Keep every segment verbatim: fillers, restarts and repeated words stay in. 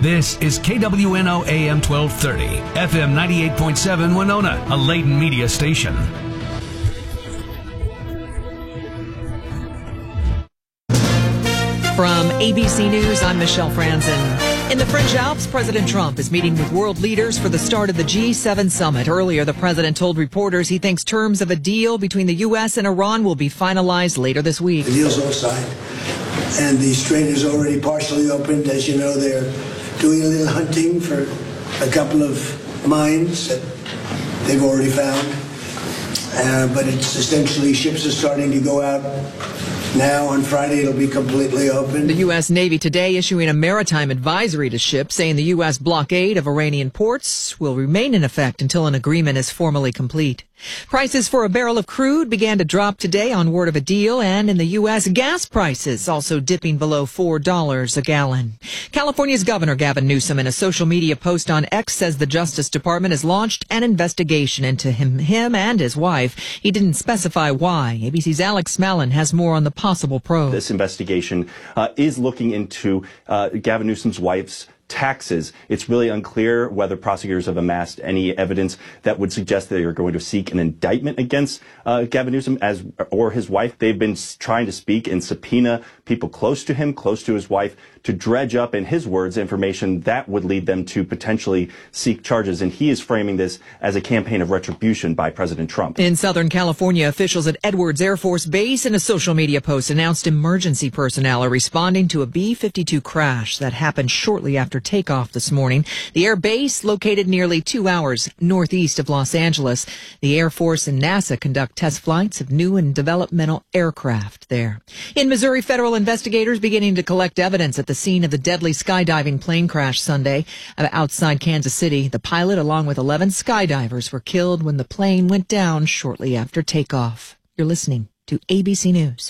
This is K W N O A M twelve thirty, F M ninety-eight point seven Winona, a Layton media station. From A B C News, I'm Michelle Franzen. In the French Alps, President Trump is meeting with world leaders for the start of the G seven summit. Earlier, the president told reporters he thinks terms of a deal between the U S and Iran will be finalized later this week. The deal's all signed, and the strait is already partially opened. As you know, they're doing a little hunting for a couple of mines that they've already found. Uh, but it's essentially ships are starting to go out. Now, on Friday, it'll be completely open. The U S. Navy today issuing a maritime advisory to ships saying the U S blockade of Iranian ports will remain in effect until an agreement is formally complete. Prices for a barrel of crude began to drop today on word of a deal, and in the U S, gas prices also dipping below four dollars a gallon. California's Governor Gavin Newsom, in a social media post on X, says the Justice Department has launched an investigation into him, him and his wife. He didn't specify why. A B C's Alex Smallin has more on the possible probe. This investigation uh, is looking into uh, Gavin Newsom's wife's taxes. It's really unclear whether prosecutors have amassed any evidence that would suggest that they are going to seek an indictment against uh, Gavin Newsom as or his wife. They've been trying to speak and subpoena people close to him, close to his wife, to dredge up, in his words, information that would lead them to potentially seek charges. And he is framing this as a campaign of retribution by President Trump. In Southern California, officials at Edwards Air Force Base, in a social media post, announced emergency personnel are responding to a B fifty-two crash that happened shortly after takeoff this morning. The air base, located nearly two hours northeast of Los Angeles. The Air Force and NASA conduct test flights of new and developmental aircraft there. In Missouri, federal investigators beginning to collect evidence at the scene of the deadly skydiving plane crash Sunday outside Kansas City. The pilot, along with eleven skydivers, were killed when the plane went down shortly after takeoff. You're listening to A B C News.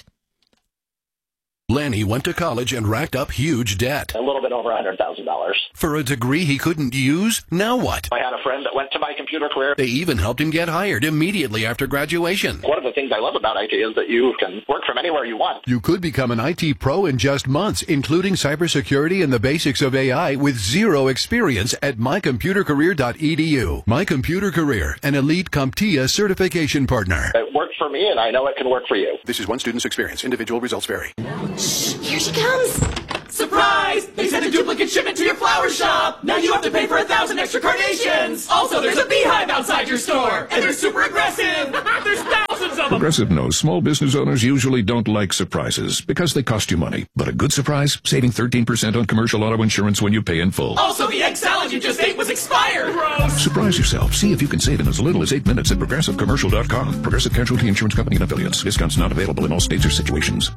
Lanny went to college and racked up huge debt. A little bit over one hundred thousand dollars. For a degree he couldn't use? Now what? I had a friend that went to My Computer Career. They even helped him get hired immediately after graduation. One of the things I love about I T is that you can work from anywhere you want. You could become an I T pro in just months, including cybersecurity and the basics of A I with zero experience at my computer career dot e d u. My Computer Career, an elite CompTIA certification partner. It worked for me, and I know it can work for you. This is one student's experience. Individual results vary. Shh, here she comes. Surprise! They sent a duplicate shipment to your flower shop. Now you have to pay for a thousand extra carnations. Also, there's a beehive outside your store, and they're super aggressive. There's thousands of them. Progressive knows small business owners usually don't like surprises because they cost you money. But a good surprise, saving thirteen percent on commercial auto insurance when you pay in full. Also, the egg salad you just ate was expired. Gross. Surprise yourself. See if you can save in as little as eight minutes at progressive commercial dot com. Progressive Casualty Insurance Company and affiliates. Discounts not available in all states or situations.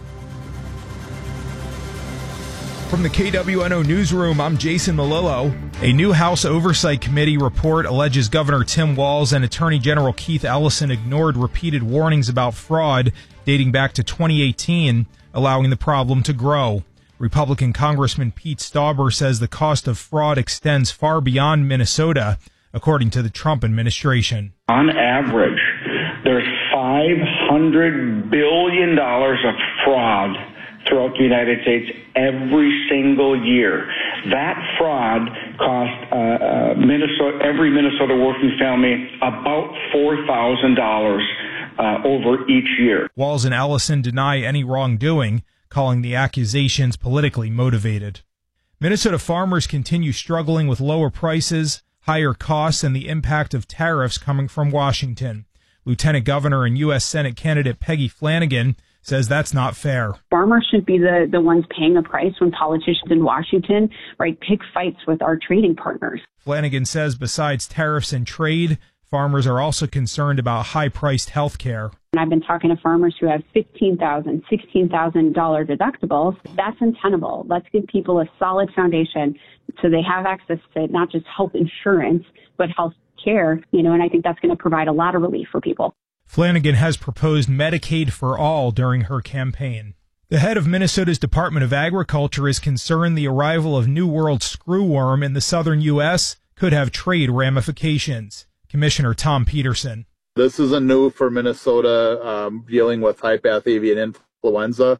From the K W N O Newsroom, I'm Jason Malillo. A new House Oversight Committee report alleges Governor Tim Walz and Attorney General Keith Ellison ignored repeated warnings about fraud dating back to twenty eighteen, allowing the problem to grow. Republican Congressman Pete Stauber says the cost of fraud extends far beyond Minnesota, according to the Trump administration. On average, there's five hundred billion dollars of fraud throughout the United States every single year. That fraud cost uh, uh, Minnesota, every Minnesota working family about four thousand dollars uh, over each year. Walz and Ellison deny any wrongdoing, calling the accusations politically motivated. Minnesota farmers continue struggling with lower prices, higher costs, and the impact of tariffs coming from Washington. Lieutenant Governor and U S Senate candidate Peggy Flanagan says that's not fair. Farmers should be the, the ones paying the price when politicians in Washington, right, pick fights with our trading partners. Flanagan says besides tariffs and trade, farmers are also concerned about high-priced health care. And I've been talking to farmers who have fifteen thousand dollars, sixteen thousand dollars deductibles. That's untenable. Let's give people a solid foundation so they have access to not just health insurance, but health care, you know, and I think that's going to provide a lot of relief for people. Flanagan has proposed Medicaid for all during her campaign. The head of Minnesota's Department of Agriculture is concerned the arrival of New World screwworm in the southern U S could have trade ramifications. Commissioner Tom Peterson. This isn't new for Minnesota um, dealing with high path avian influenza.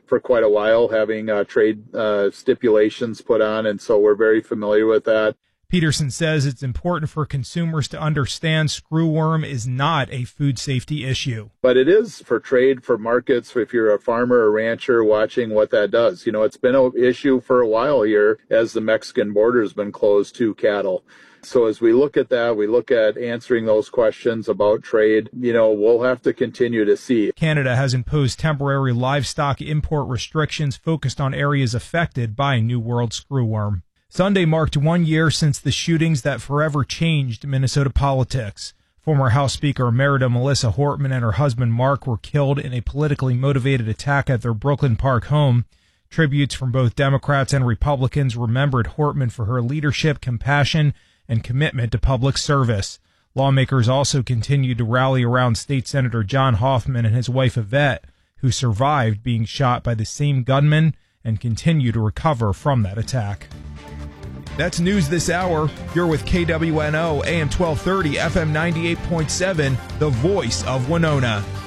for quite a while, having uh, trade uh, stipulations put on, and so we're very familiar with that. Peterson says it's important for consumers to understand screwworm is not a food safety issue. But it is for trade, for markets, if you're a farmer or rancher watching what that does. You know, it's been an issue for a while here as the Mexican border has been closed to cattle. So as we look at that, we look at answering those questions about trade, you know, we'll have to continue to see. Canada has imposed temporary livestock import restrictions focused on areas affected by New World screwworm. Sunday marked one year since the shootings that forever changed Minnesota politics. Former House Speaker Emerita Melissa Hortman and her husband Mark were killed in a politically motivated attack at their Brooklyn Park home. Tributes from both Democrats and Republicans remembered Hortman for her leadership, compassion, and commitment to public service. Lawmakers also continued to rally around State Senator John Hoffman and his wife Yvette, who survived being shot by the same gunman and continue to recover from that attack. That's news this hour. You're with K W N O, A M twelve thirty, F M ninety-eight point seven, the voice of Winona.